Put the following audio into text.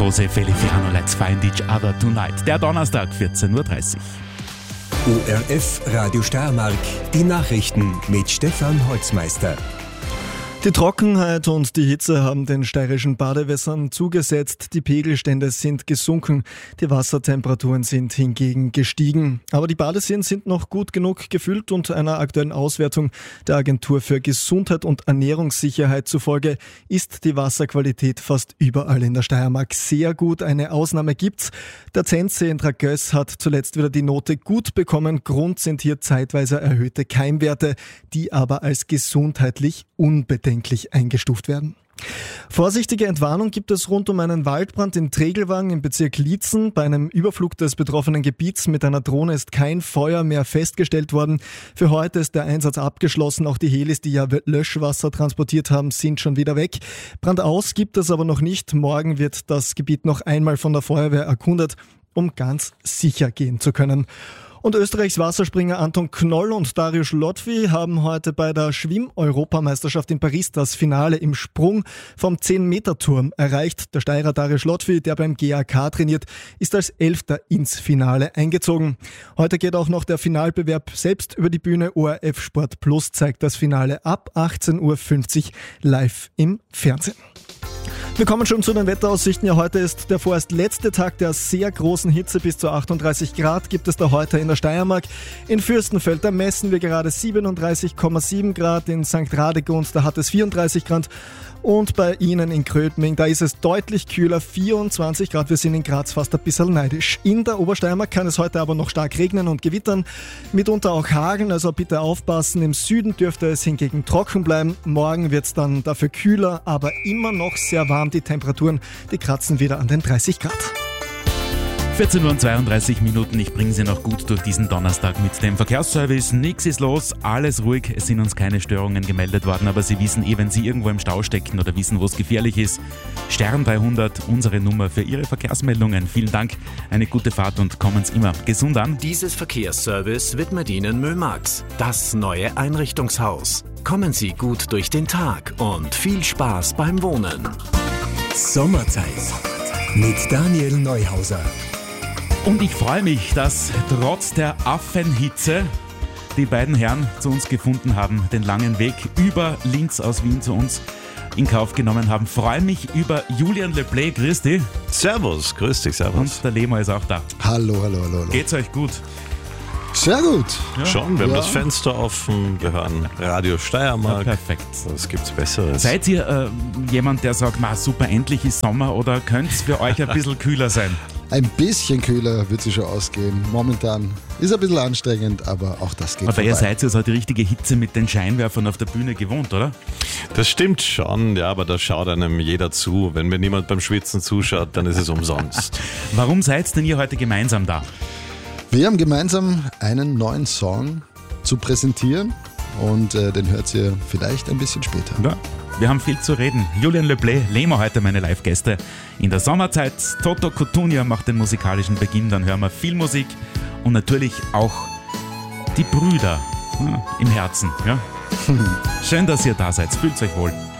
José Feliciano, let's find each other tonight. Der Donnerstag, 14.30 Uhr. ORF Radio Steiermark, die Nachrichten mit Stefan Holzmeister. Die Trockenheit und die Hitze haben den steirischen Badewässern zugesetzt. Die Pegelstände sind gesunken, die Wassertemperaturen sind hingegen gestiegen. Aber die Badeseen sind noch gut genug gefüllt und einer aktuellen Auswertung der Agentur für Gesundheit und Ernährungssicherheit zufolge ist die Wasserqualität fast überall in der Steiermark sehr gut. Eine Ausnahme gibt's. Der Zentsee in Dragöss hat zuletzt wieder die Note gut bekommen. Grund sind hier zeitweise erhöhte Keimwerte, die aber als gesundheitlich unbedenklich eingestuft werden. Vorsichtige Entwarnung gibt es rund um einen Waldbrand in Tregelwang im Bezirk Liezen. Bei einem Überflug des betroffenen Gebiets mit einer Drohne ist kein Feuer mehr festgestellt worden. Für heute ist der Einsatz abgeschlossen. Auch die Helis, die ja Löschwasser transportiert haben, sind schon wieder weg. Brandaus gibt es aber noch nicht. Morgen wird das Gebiet noch einmal von der Feuerwehr erkundet, um ganz sicher gehen zu können. Und Österreichs Wasserspringer Anton Knoll und Dariusz Lotwy haben heute bei der Schwimm-Europameisterschaft in Paris das Finale im Sprung vom 10-Meter-Turm erreicht. Der Steirer Dariusz Lotwy, der beim GAK trainiert, ist als 11. ins Finale eingezogen. Heute geht auch noch der Finalbewerb selbst über die Bühne. ORF Sport Plus zeigt das Finale ab 18.50 Uhr live im Fernsehen. Wir kommen schon zu den Wetteraussichten. Ja, heute ist der vorerst letzte Tag der sehr großen Hitze. Bis zu 38 Grad gibt es da heute in der Steiermark. In Fürstenfeld, da messen wir gerade 37,7 Grad. In St. Radegund, da hat es 34 Grad. Und bei Ihnen in Grödming, da ist es deutlich kühler, 24 Grad. Wir sind in Graz fast ein bisschen neidisch. In der Obersteiermark kann es heute aber noch stark regnen und gewittern, mitunter auch hageln, also bitte aufpassen. Im Süden dürfte es hingegen trocken bleiben. Morgen wird es dann dafür kühler, aber immer noch sehr warm. Die Temperaturen, die kratzen wieder an den 30 Grad. 14.32 Uhr, ich bringe Sie noch gut durch diesen Donnerstag mit dem Verkehrsservice. Nix ist los, alles ruhig, es sind uns keine Störungen gemeldet worden, aber Sie wissen wenn Sie irgendwo im Stau stecken oder wissen, wo es gefährlich ist, Stern 300, unsere Nummer für Ihre Verkehrsmeldungen. Vielen Dank, eine gute Fahrt und kommen Sie immer gesund an. Dieses Verkehrsservice widmet Ihnen Mömax, das neue Einrichtungshaus. Kommen Sie gut durch den Tag und viel Spaß beim Wohnen. Sommerzeit mit Daniel Neuhauser. Und ich freue mich, dass trotz der Affenhitze die beiden Herren zu uns gefunden haben, den langen Weg über Linz aus Wien zu uns in Kauf genommen haben. Freue mich über Julian Leplay. Grüß dich. Servus, grüß dich, servus. Und der Lemo ist auch da. Hallo. Geht's euch gut? Sehr gut. Ja. Schon, wir haben das Fenster offen, wir hören Radio Steiermark. Ja, perfekt. Was gibt's Besseres? Seid ihr jemand, der sagt, super, endlich ist Sommer, oder könnte es für euch ein bisschen kühler sein? Ein bisschen kühler wird sich schon ausgehen. Momentan ist ein bisschen anstrengend, aber auch das geht Aber vorbei. ihr seid ja so die richtige Hitze mit den Scheinwerfern auf der Bühne gewohnt, oder? Das stimmt schon, ja, aber da schaut einem jeder zu. Wenn mir niemand beim Schwitzen zuschaut, dann ist es umsonst. Warum seid denn ihr heute gemeinsam da? Wir haben gemeinsam einen neuen Song zu präsentieren und den hört ihr vielleicht ein bisschen später. Ja, wir haben viel zu reden. Julian Leplay, Lemo heute meine Live-Gäste in der Sommerzeit. Toto Cutugno macht den musikalischen Beginn, dann hören wir viel Musik und natürlich auch die Brüder im Herzen. Ja? Schön, dass ihr da seid. Fühlt euch wohl.